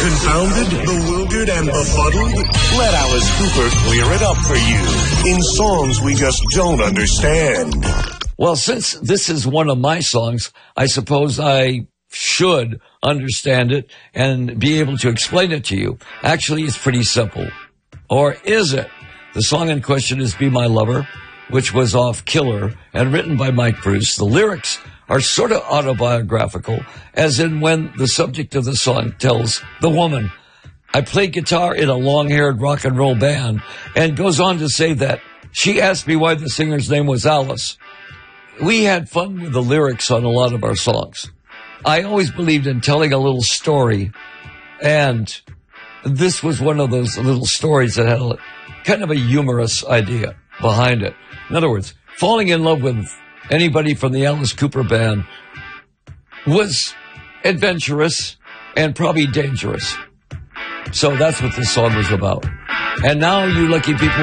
Confounded, bewildered, and befuddled? Let Alice Cooper clear it up for you in songs we just don't understand. Well, since this is one of my songs, I suppose I should understand it and be able to explain it to you. Actually, it's pretty simple. Or is it? The song in question is Be My Lover, which was off Killer and written by Mike Bruce. The lyrics are sort of autobiographical, as in when the subject of the song tells the woman, I played guitar in a long-haired rock and roll band, and goes on to say that she asked me why the singer's name was Alice. We had fun with the lyrics on a lot of our songs. I always believed in telling a little story, and this was one of those little stories that had kind of a humorous idea behind it. In other words, falling in love with anybody from the Alice Cooper band was adventurous and probably dangerous. So that's what this song was about. And now, you lucky people